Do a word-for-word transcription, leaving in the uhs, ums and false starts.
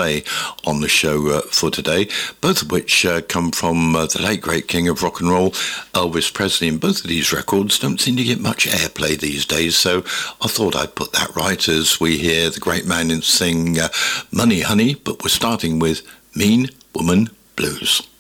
play on the show uh, for today, both of which uh, come from uh, the late great king of rock and roll, Elvis Presley. And both of these records don't seem to get much airplay these days, so I thought I'd put that right as we hear the great man sing uh, Money Honey, but we're starting with Mean Woman Blues.